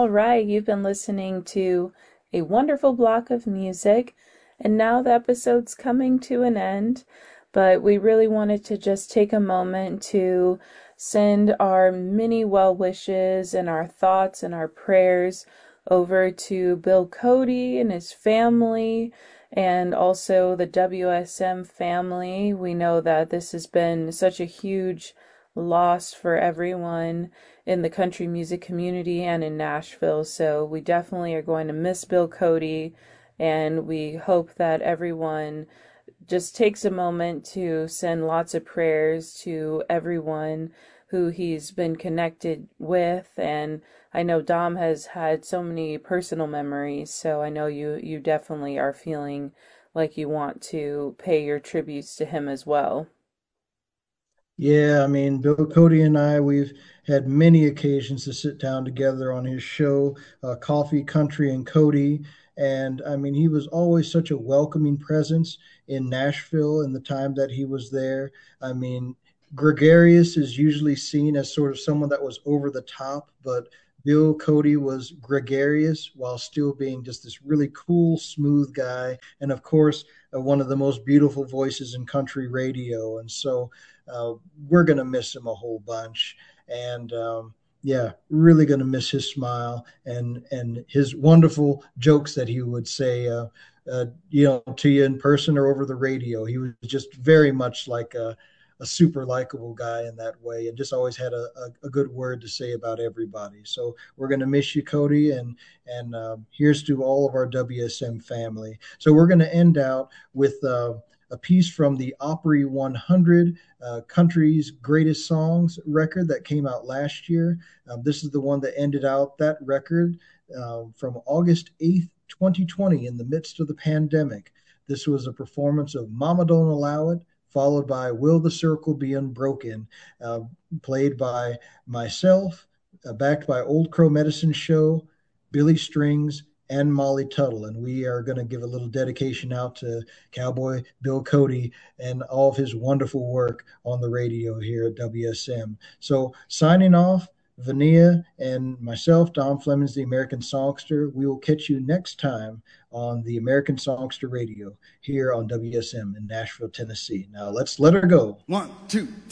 All right, you've been listening to a wonderful block of music, and now the episode's coming to an end. But we really wanted to just take a moment to send our many well wishes and our thoughts and our prayers over to Bill Cody and his family, and also the WSM family. We know that this has been such a huge loss for everyone in the country music community and in Nashville. So we definitely are going to miss Bill Cody, and we hope that everyone just takes a moment to send lots of prayers to everyone who he's been connected with. And I know Dom has had so many personal memories, so I know you definitely are feeling like you want to pay your tributes to him as well. Yeah, I mean, Bill Cody and I, we've had many occasions to sit down together on his show, Coffee, Country, and Cody. And I mean, he was always such a welcoming presence in Nashville in the time that he was there. I mean, gregarious is usually seen as sort of someone that was over the top, but Bill Cody was gregarious while still being just this really cool, smooth guy. And of course, one of the most beautiful voices in country radio. And so, uh, we're going to miss him a whole bunch. And yeah, really going to miss his smile and his wonderful jokes that he would say, to you in person or over the radio. He was just very much like a super likable guy in that way, and just always had a good word to say about everybody. So we're going to miss you, Cody, and here's to all of our WSM family. So we're going to end out with a piece from the Opry 100 Country's Greatest Songs record that came out last year. This is the one that ended out that record from August 8th, 2020, in the midst of the pandemic. This was a performance of Mama Don't Allow It, followed by Will the Circle Be Unbroken, uh, played by myself, backed by Old Crow Medicine Show, Billy Strings, and Molly Tuttle. And we are going to give a little dedication out to Cowboy Bill Cody and all of his wonderful work on the radio here at WSM. So, signing off, Vania and myself, Don Flemings, the American Songster. We will catch you next time on the American Songster Radio here on WSM in Nashville, Tennessee. Now, let's let her go. 1, 2,